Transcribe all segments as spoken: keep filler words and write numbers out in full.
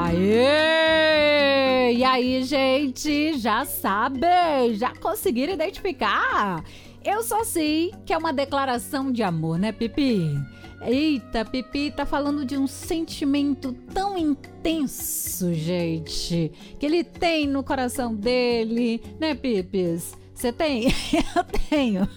Aê! E aí, gente, já sabe? Já conseguiram identificar? Eu só sei que é uma declaração de amor, né, Pipi? Eita, Pipi tá falando de um sentimento tão intenso, gente, que ele tem no coração dele, né, Pipis? Você tem? Eu tenho.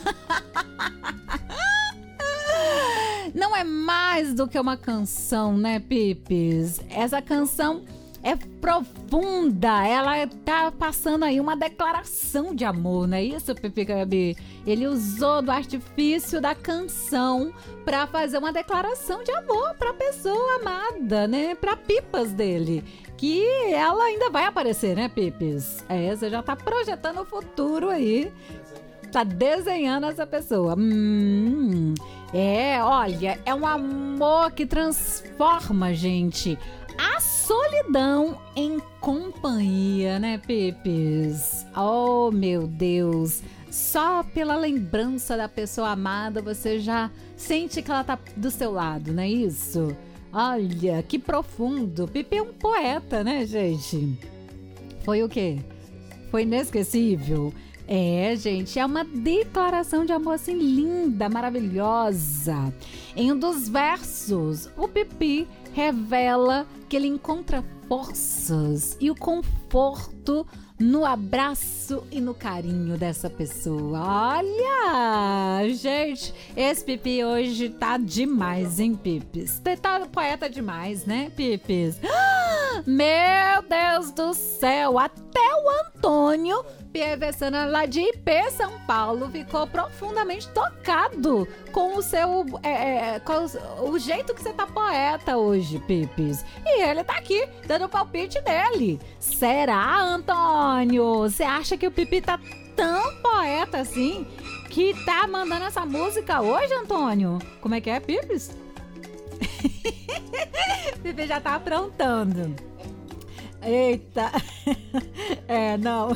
Não é mais do que uma canção, né, Pipis? Essa canção é profunda, ela tá passando aí uma declaração de amor, não é isso, Pipi Gabi? Ele usou do artifício da canção pra fazer uma declaração de amor pra pessoa amada, né? Pra pipas dele, que ela ainda vai aparecer, né, Pipis? É, você já tá projetando o futuro aí, tá desenhando essa pessoa. Hum, é, olha, é um amor que transforma, gente, a solidão em companhia, né, Pipis? Oh, meu Deus! Só pela lembrança da pessoa amada, você já sente que ela tá do seu lado, não é isso? Olha, que profundo! Pipi é um poeta, né, gente? Foi o quê? Foi inesquecível? É, gente, é uma declaração de amor assim linda, maravilhosa. Em um dos versos, o Pipi revela que ele encontra forças e o conforto no abraço e no carinho dessa pessoa. Olha, gente, esse Pipi hoje tá demais, hein, Pipis? Tá poeta demais, né, Pipis? Meu Deus do céu, até o Antônio Pievessana, lá de I P, São Paulo, ficou profundamente tocado com o seu é, com o, o jeito que você tá poeta hoje, Pipis. E ele tá aqui dando o palpite dele. Será, Antônio? Você acha que o Pipi tá tão poeta assim que tá mandando essa música hoje, Antônio? Como é que é, Pipis? Pipi já tá aprontando. Eita. É, não.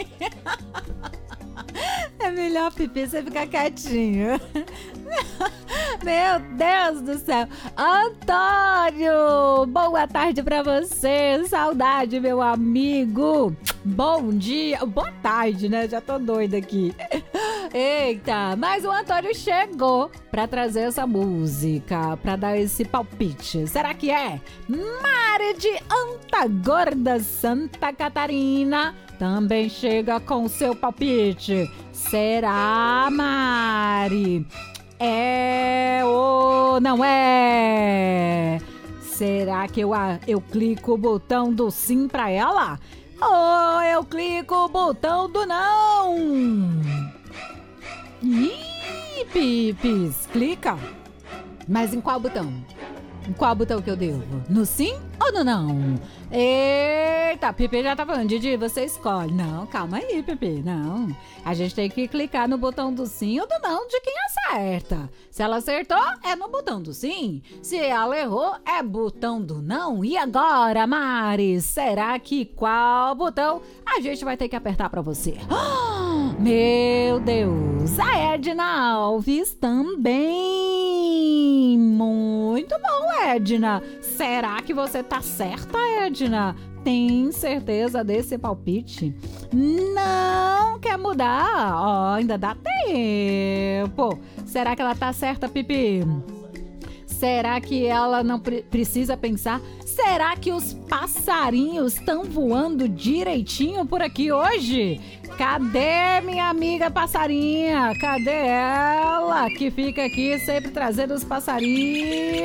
É melhor, Pipi, você ficar quietinho. Meu Deus do céu. Antônio, boa tarde pra você. Saudade, meu amigo. Bom dia. Boa tarde, né? Já tô doida aqui. Eita, mas o Antônio chegou pra trazer essa música, pra dar esse palpite. Será que é? Mari de Antagorda, Santa Catarina, também chega com o seu palpite. Será, Mari? É ou não é? Será que eu, eu clico o botão do sim pra ela? Ou eu clico o botão do não? Ih, Pipis, clica. Mas em qual botão? Em qual botão que eu devo? No sim ou no não? Eita, Pipi já tá falando, Didi, você escolhe. Não, calma aí, Pipi, não. A gente tem que clicar no botão do sim ou do não de quem acerta. Se ela acertou, é no botão do sim. Se ela errou, é botão do não. E agora, Mari, será que qual botão a gente vai ter que apertar pra você? Oh, meu Deus, a Edna Alves também. Muito bom, Edna. Será que você tá certa, Edna? Tem certeza desse palpite? Não quer mudar? Ó, oh, ainda dá tempo. Será que ela tá certa, Pipi? Será que ela não pre- precisa pensar? Será que os passarinhos estão voando direitinho por aqui hoje? Cadê minha amiga passarinha? Cadê ela que fica aqui sempre trazendo os passarinhos?